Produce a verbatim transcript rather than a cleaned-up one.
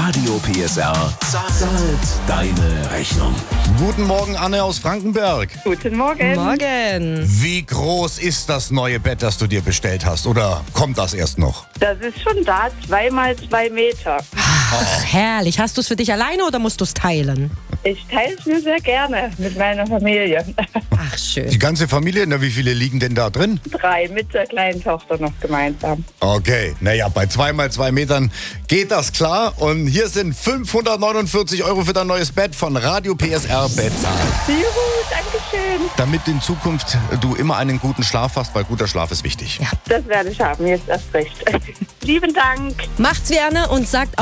Radio P S R zahlt deine Rechnung. Guten Morgen, Anne aus Frankenberg. Guten Morgen. Morgen. Wie groß ist das neue Bett, das du dir bestellt hast? Oder kommt das erst noch? Das ist schon da, zwei mal zwei Meter. Ach, herrlich. Hast du es für dich alleine oder musst du es teilen? Ich teile es mir sehr gerne mit meiner Familie. Ach, schön. Die ganze Familie, na, wie viele liegen denn da drin? Drei mit der kleinen Tochter noch gemeinsam. Okay, naja, bei zwei mal zwei Metern geht das klar. Und hier sind fünfhundertneunundvierzig Euro für dein neues Bett von Radio P S R bezahlt. Juhu, Dankeschön. Damit in Zukunft du immer einen guten Schlaf hast, weil guter Schlaf ist wichtig. Ja. Das werde ich haben, jetzt erst recht. Lieben Dank. Macht's wie Anne und sagt